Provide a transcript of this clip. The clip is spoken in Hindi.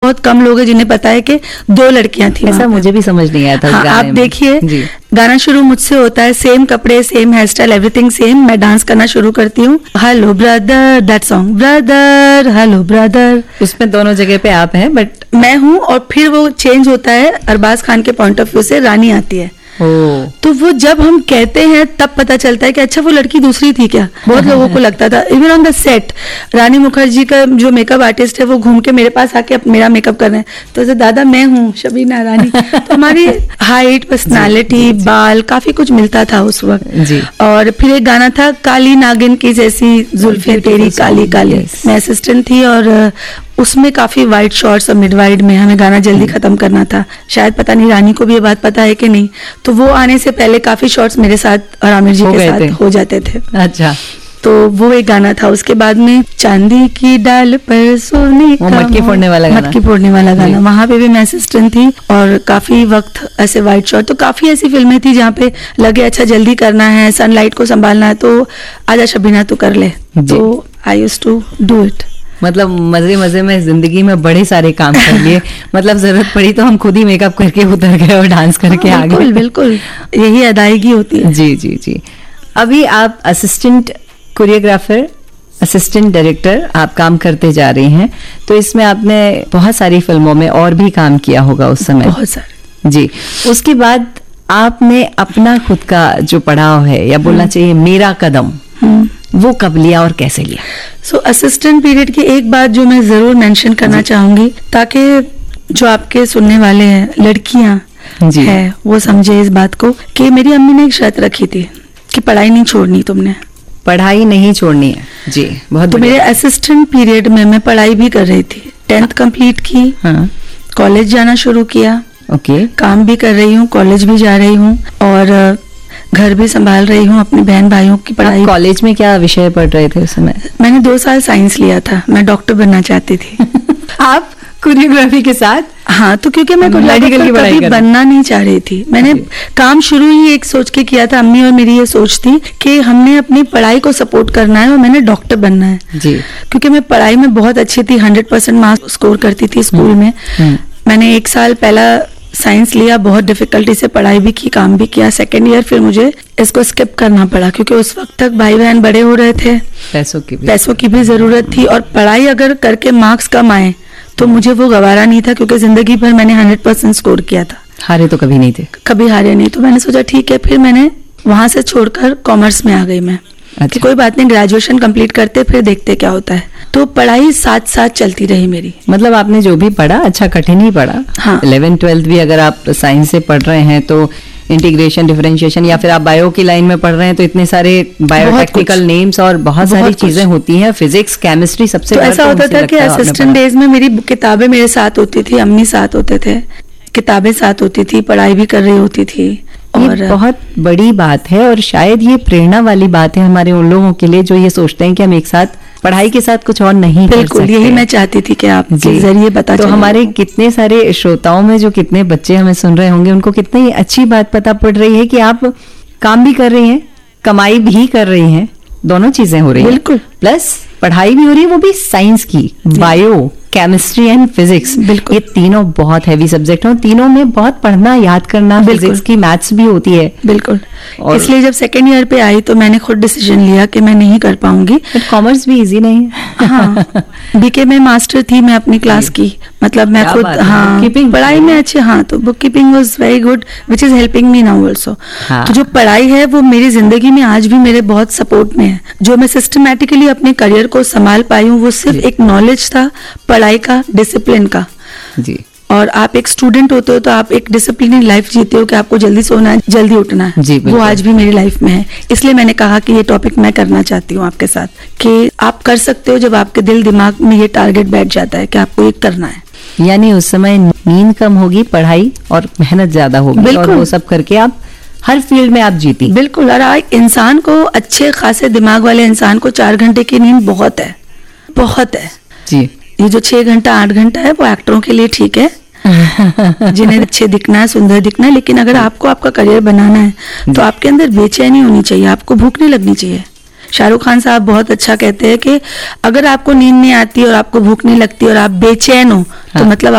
बहुत कम लोग हैं जिन्हें पता है कि 2 लड़कियां थी। ऐसा मुझे भी समझ नहीं आया था। हाँ, आप देखिए गाना शुरू मुझसे होता है, सेम कपड़े, same here style, everything same. मैं डांस करना शुरू करती हूँ, hello brother, that song, brother hello brother, उसमें दोनों जगह पे आप हैं, बट मैं हूँ। और फिर वो चेंज होता है, अरबाज खान के पॉइंट ऑफ व्यू से रानी आती है। तो वो जब हम कहते हैं तब पता चलता है कि अच्छा वो लड़की दूसरी थी क्या। बहुत लोगों को लगता था, इवन ऑन द सेट रानी मुखर्जी का जो मेकअप आर्टिस्ट है वो घूम के मेरे पास आके मेरा मेकअप कर रहे हैं, तो ऐसे दादा मैं हूँ शबीना रानी। तो हमारी हाइट, पर्सनालिटी, बाल, काफी कुछ मिलता था उस वक्त। और फिर एक गाना था, काली नागिन की जैसी जुल्फे तेरी काली काली, मैं असिस्टेंट थी और उसमें काफी वाइड शॉर्ट्स और मिड वाइड में हमें गाना जल्दी खत्म करना था। शायद पता नहीं रानी को भी ये बात पता है कि नहीं, तो वो आने से पहले काफी शॉर्ट्स मेरे साथ और आमिर जी के साथ हो जाते थे। अच्छा, तो वो एक गाना था। उसके बाद में चांदी की डाल पर सोने का, मटकी फोड़ने वाला गाना, मटकी फोड़ने वाला गाना, वहां पे भी मैं असिस्टेंट थी और काफी वक्त ऐसे वाइड शॉट। तो काफी ऐसी फिल्में थी जहाँ पे लगे अच्छा जल्दी करना है, सनलाइट को संभालना है, तो आजा शबीना तू कर ले। तो I used to do it. मतलब मजे मजे में जिंदगी में बड़े सारे काम कर लिए। मतलब जरूरत पड़ी तो हम खुद ही मेकअप करके उतर गए और डांस करके आ गए। बिल्कुल, यही अदायगी होती है। जी जी जी। अभी आप असिस्टेंट कोरियोग्राफर, असिस्टेंट डायरेक्टर आप काम करते जा रही हैं, तो इसमें आपने बहुत सारी फिल्मों में और भी काम किया होगा उस समय। बहुत सारे। जी। उसके बाद आपने अपना खुद का जो पड़ाव है, या बोलना चाहिए मेरा कदम, वो कब लिया और कैसे लिया? सो असिस्टेंट पीरियड की एक बात जो मैं जरूर मेंशन करना चाहूंगी, ताकि जो आपके सुनने वाले हैं लड़कियां है वो समझे इस बात को कि मेरी अम्मी ने एक शर्त रखी थी कि पढ़ाई नहीं छोड़नी, तुमने पढ़ाई नहीं छोड़नी है। जी, बहुत। तो मेरे असिस्टेंट पीरियड में मैं पढ़ाई भी कर रही थी, 10th कंप्लीट की, कॉलेज जाना शुरू किया, काम भी कर रही हूँ, कॉलेज भी जा रही हूँ और घर भी संभाल रही हूँ, अपने बहन भाइयों की पढ़ाई। कॉलेज में क्या विषय पढ़ रहे थे उस समय? मैंने 2 साल साइंस लिया था, मैं डॉक्टर बनना चाहती थी। आप कोरियोग्राफी के साथ? हाँ, तो क्योंकि मैं कोरियोग्राफर कभी बनना नहीं चाह रही थी। मैंने काम शुरू ही एक सोच के किया था, अम्मी और मेरी ये सोच थी कि हमने अपनी पढ़ाई को सपोर्ट करना है और मैंने डॉक्टर बनना है। जी। क्योंकि मैं पढ़ाई में बहुत अच्छी थी, 100% मार्क्स स्कोर करती थी स्कूल में। मैंने 1 साल पहला साइंस लिया, बहुत डिफिकल्टी से पढ़ाई भी की, काम भी किया। 2nd ईयर फिर मुझे इसको स्किप करना पड़ा क्योंकि उस वक्त तक भाई बहन बड़े हो रहे थे, पैसों की भी जरूरत थी और पढ़ाई अगर करके मार्क्स कम आए तो मुझे वो गवारा नहीं था, क्योंकि जिंदगी भर मैंने 100% स्कोर किया था। हारे तो कभी नहीं थे? कभी हारे नहीं। तो मैंने सोचा ठीक है, फिर मैंने वहां से छोड़कर कॉमर्स में आ गई मैं। अच्छा। कि कोई बात नहीं, ग्रेजुएशन कंप्लीट करते फिर देखते क्या होता है। तो पढ़ाई साथ साथ चलती रही मेरी। मतलब आपने जो भी पढ़ा अच्छा कठिन ही पढ़ा। हाँ। 11th 12th भी अगर आप साइंस से पढ़ रहे हैं तो इंटीग्रेशन, डिफरेंशिएशन, या फिर आप बायो की लाइन में पढ़ रहे हैं तो इतने सारे बायोटेक्निकल नेम्स और बहुत सारी चीजें होती हैं, फिजिक्स, केमिस्ट्री सबसे। तो ऐसा होता था कि असिस्टेंट डेज में मेरी किताबें मेरे साथ होती थी, अम्मी साथ होते थे, किताबें साथ होती थी, पढ़ाई भी कर रही होती थी। और बहुत बड़ी बात है और शायद ये प्रेरणा वाली बात है हमारे उन लोगों के लिए जो ये सोचते हैं कि हम एक साथ पढ़ाई के साथ कुछ और नहीं कर सकते। बिल्कुल, यही मैं चाहती थी कि आप जरिए बता। तो हमारे कितने सारे श्रोताओं में जो कितने बच्चे हमें सुन रहे होंगे उनको कितनी अच्छी बात पता पड़ रही है कि आप काम भी कर रही हैं, कमाई भी कर रही हैं, दोनों चीजें हो रही हैं। बिल्कुल। प्लस पढ़ाई भी हो रही है, वो भी साइंस की, बायो, केमिस्ट्री एंड फिजिक्स। बिल्कुल। ये तीनों बहुत हैवी सब्जेक्ट हैं, तीनों में बहुत पढ़ना, याद करना, फिजिक्स की, मैथ्स भी होती है। बिल्कुल। इसलिए जब 2nd ईयर पे आई तो मैंने खुद डिसीजन लिया कि मैं नहीं कर पाऊंगी। कॉमर्स भी इजी नहीं है। हाँ, बीके में मास्टर थी मैं अपनी क्लास की, मतलब मैं खुद, हाँ, पढ़ाई में अच्छे। हाँ, तो book keeping was very good, which is helping me now also. तो जो पढ़ाई है वो मेरी जिंदगी में आज भी मेरे बहुत सपोर्ट में है। जो मैं सिस्टमैटिकली अपने करियर को संभाल पाई हूँ वो सिर्फ एक नॉलेज था, पढ़ाई का, डिसिप्लिन का। जी। और आप एक स्टूडेंट होते हो तो आप एक डिसिप्लिन लाइफ जीते हो कि आपको जल्दी सोना है, जल्दी उठना है। जी, वो आज भी मेरी लाइफ में है। इसलिए मैंने कहा कि ये टॉपिक मैं करना चाहती हूँ आपके साथ, कि आप कर सकते हो जब आपके दिल दिमाग में ये टारगेट बैठ जाता है कि आपको ये करना है। यानी उस समय नींद कम होगी, पढ़ाई और मेहनत ज्यादा होगी, और वो सब करके आप हर फील्ड में आप जीती। बिल्कुल। और इंसान को, अच्छे खासे दिमाग वाले इंसान को 4 घंटे की नींद बहुत है, बहुत है। जी। ये जो 6 घंटा 8 घंटा है वो एक्टरों के लिए ठीक है, जिन्हें अच्छे दिखना है, सुंदर दिखना है। लेकिन अगर आपको आपका करियर बनाना है तो आपके अंदर बेचैनी होनी चाहिए, आपको भूख नहीं लगनी चाहिए। शाहरुख खान साहब बहुत अच्छा कहते हैं कि अगर आपको नींद नहीं आती और आपको भूख नहीं लगती और आप बेचैन हो तो मतलब